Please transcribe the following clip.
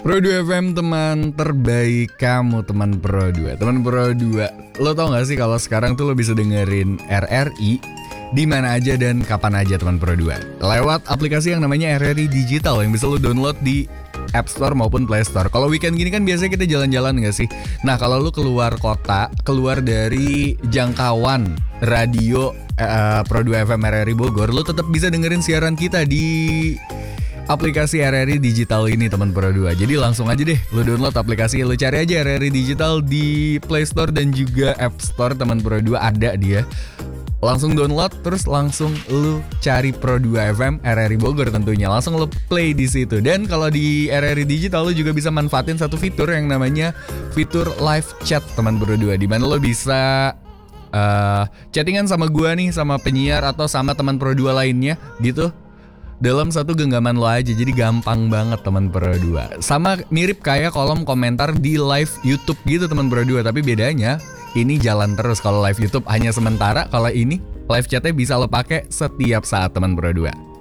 Pro 2 FM, teman terbaik kamu, teman Pro 2. Teman Pro 2, lo tau gak sih kalau sekarang tuh lo bisa dengerin RRI di mana aja dan kapan aja, teman Pro 2, lewat aplikasi yang namanya RRI Digital yang bisa lo download di App Store maupun Play Store. Kalau weekend gini kan biasanya kita jalan-jalan gak sih? Nah, kalau lo keluar kota, keluar dari jangkauan radio Pro 2 FM RRI Bogor, lo tetap bisa dengerin siaran kita di aplikasi RRI Digital ini, teman Pro 2. Jadi langsung aja deh lu download aplikasi, lu cari aja RRI Digital di Play Store dan juga App Store, teman Pro 2, ada dia. Langsung download, terus langsung lu cari Pro 2 FM RRI Bogor tentunya. Langsung lu play di situ. Dan kalau di RRI Digital lu juga bisa manfaatin satu fitur yang namanya fitur live chat, teman Pro 2, di mana lu bisa chattingan sama gua nih, sama penyiar atau sama teman Pro 2 lainnya gitu, dalam satu genggaman lo aja. Jadi gampang banget, teman Pro 2. Sama mirip kayak kolom komentar di live YouTube gitu, teman Pro 2. Tapi bedanya ini jalan terus. Kalau live YouTube hanya sementara, kalau ini live chatnya bisa lo pakai setiap saat, teman Pro 2.